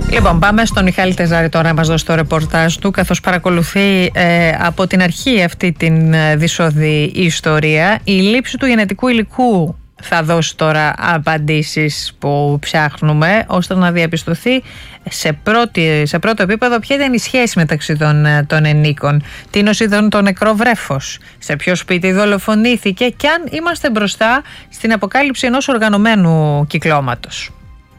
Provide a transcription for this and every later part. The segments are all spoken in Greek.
Λοιπόν, πάμε στον Μιχάλη Τεζάρη τώρα να μας δώσει το ρεπορτάζ του, καθώς παρακολουθεί από την αρχή αυτή την δυσοδή ιστορία. Η λήψη του γενετικού υλικού θα δώσει τώρα απαντήσεις που ψάχνουμε, ώστε να διαπιστωθεί σε πρώτο επίπεδο ποια ήταν η σχέση μεταξύ των ενίκων, τι νοσίδων το νεκρό βρέφος, σε ποιο σπίτι δολοφονήθηκε και αν είμαστε μπροστά στην αποκάλυψη ενός οργανωμένου κυκλώματος.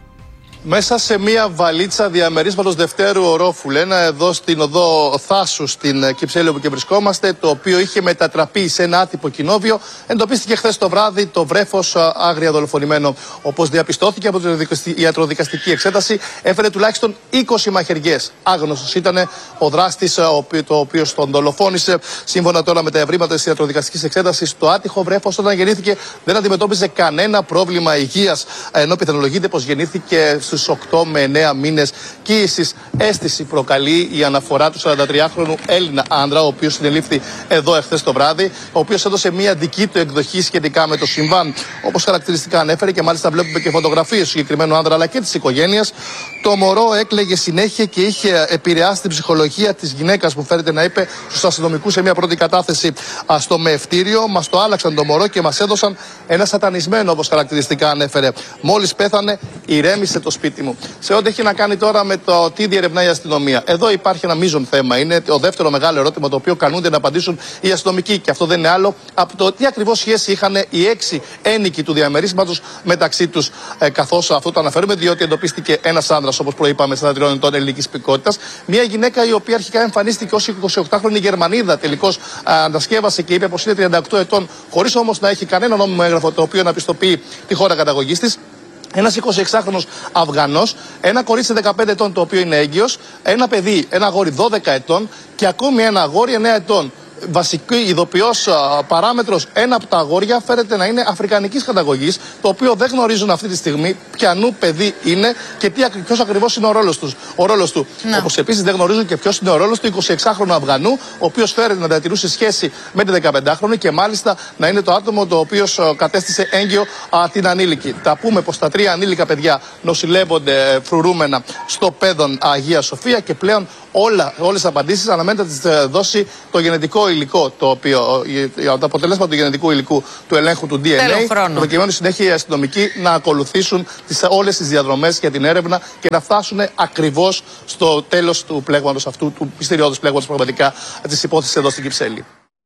Μέσα σε μια βαλίτσα διαμερίσματος δευτέρου ορόφου, λένε, εδώ στην οδό Θάσου, στην Κυψέλη όπου και βρισκόμαστε, το οποίο είχε μετατραπεί σε ένα άτυπο κοινόβιο, εντοπίστηκε χθες το βράδυ το βρέφος άγρια δολοφονημένο. Όπως διαπιστώθηκε από την ιατροδικαστική εξέταση, έφερε τουλάχιστον 20 μαχαιριές. Άγνωστος ήταν ο δράστης, ο οποίος τον δολοφόνησε. Σύμφωνα τώρα με τα ευρήματα της ιατροδικαστικής εξέτασης, το άτυχο βρέφος όταν γεννήθηκε δεν αντιμετώπιζε κανένα πρόβλημα υγείας, ενώ πιθανολογείται πως γεννήθηκε στους 8 με 9 μήνες. Κοίησης αίσθηση προκαλεί η αναφορά του 43χρονου Έλληνα άντρα, ο οποίος συνελήφθη εδώ εχθές το βράδυ, ο οποίος έδωσε μια δική του εκδοχή σχετικά με το συμβάν. Όπως χαρακτηριστικά ανέφερε, και μάλιστα βλέπουμε και φωτογραφίες του συγκεκριμένου άντρα αλλά και της οικογένειας, το μωρό έκλαιγε συνέχεια και είχε επηρεάσει την ψυχολογία της γυναίκας, που φέρεται να είπε στους αστυνομικούς σε μια πρώτη κατάθεση στο μεευτήριο. Μας το άλλαξαν το μωρό και μας έδωσαν ένα σατανισμένο, όπως χαρακτηριστικά ανέφερε. Μόλις πέθανε, ηρέμησε το σπίτι μου. Σε ό,τι έχει να κάνει τώρα με το τι διερευνάει η αστυνομία, εδώ υπάρχει ένα μείζον θέμα. Είναι το δεύτερο μεγάλο ερώτημα το οποίο καλούνται να απαντήσουν οι αστυνομικοί. Και αυτό δεν είναι άλλο από το τι ακριβώς σχέση είχαν οι 6 ένοικοι του διαμερίσματος μεταξύ τους. Καθώς αυτό το αναφέρουμε, διότι εντοπίστηκε ένας άνδρας, όπως προείπαμε, 43 ετών ελληνικής υπηκότητας. Μια γυναίκα η οποία αρχικά εμφανίστηκε ως 28χρονη Γερμανίδα, τελικώς ανασκεύασε και είπε πως είναι 38 ετών, χωρίς όμως να έχει κανένα νόμιμο έγγραφο το οποίο να πιστοποιεί τη χώρα καταγωγής της. Ένας 26χρονος Αφγανός, ένα κορίτσι 15 ετών το οποίο είναι έγκυος, ένα παιδί, ένα αγόρι 12 ετών και ακόμη ένα αγόρι 9 ετών. Βασική ειδοποιός παράμετρος, ένα από τα αγόρια φέρεται να είναι αφρικανικής καταγωγής, το οποίο δεν γνωρίζουν αυτή τη στιγμή ποιανού παιδί είναι και ποιος ακριβώς είναι ο ρόλος του. Όπως επίσης δεν γνωρίζουν και ποιος είναι ο ρόλος του 26χρονου Αφγανού, ο οποίος φέρεται να διατηρούσε σχέση με την 15χρονη και μάλιστα να είναι το άτομο το οποίο κατέστησε έγκυο την ανήλικη. Τα πούμε πως τα 3 ανήλικα παιδιά νοσηλεύονται φρουρούμενα στο Παιδόν Αγία Σοφία και πλέον όλες τις απαντήσεις αναμένεται να τις δώσει το γενετικό υλικό, το οποίο τα αποτελέσματα του γενετικού υλικού του ελέγχου του DNA, προκειμένου συνέχεια οι αστυνομικοί να ακολουθήσουν όλες τις διαδρομές για την έρευνα και να φτάσουν ακριβώς στο τέλος του πλέγματος αυτού, του μυστηριώδους πλέγματος πραγματικά της υπόθεσης εδώ στην Κυψέλη.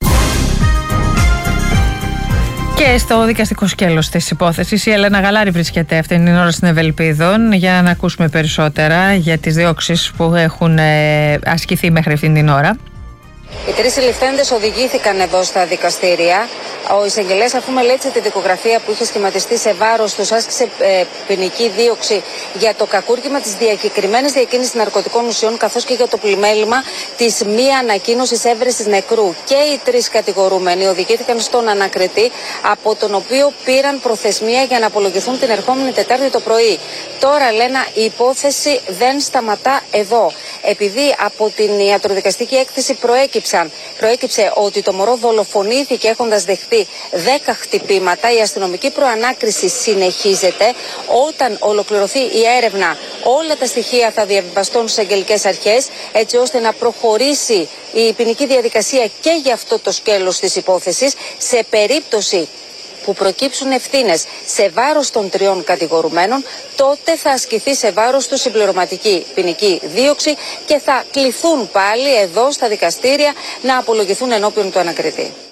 Και στο δικαστικό σκέλος της υπόθεσης η Έλενα Γαλάρη βρίσκεται αυτή την ώρα στην Ευελπίδων για να ακούσουμε περισσότερα για τις διώξεις που έχουν ασκηθεί μέχρι αυτήν την ώρα. Οι 3 συλληφθέντες οδηγήθηκαν εδώ στα δικαστήρια. Ο εισαγγελέας, αφού μελέτησε τη δικογραφία που είχε σχηματιστεί σε βάρος τους, άσκησε ποινική δίωξη για το κακούργημα της διακεκριμένης διακίνησης ναρκωτικών ουσιών, καθώς και για το πλημέλημα της μη ανακοίνωσης έβρεσης νεκρού. Και οι 3 κατηγορούμενοι οδηγήθηκαν στον ανακριτή, από τον οποίο πήραν προθεσμία για να απολογηθούν την ερχόμενη Τετάρτη το πρωί. Τώρα, Λένα, η υπόθεση δεν σταματά εδώ. Επειδή από την ιατροδικαστική έκθεση προέκυψε ότι το μωρό δολοφονήθηκε έχοντας δεχθεί 10 χτυπήματα, η αστυνομική προανάκριση συνεχίζεται. Όταν ολοκληρωθεί η έρευνα, όλα τα στοιχεία θα διαβιβαστούν στις αγγελικές αρχές, έτσι ώστε να προχωρήσει η ποινική διαδικασία και για αυτό το σκέλος της υπόθεσης. Σε περίπτωση που προκύψουν ευθύνες σε βάρος των 3 κατηγορουμένων, τότε θα ασκηθεί σε βάρος του συμπληρωματική ποινική δίωξη και θα κληθούν πάλι εδώ στα δικαστήρια να απολογηθούν ενώπιον του ανακριτή.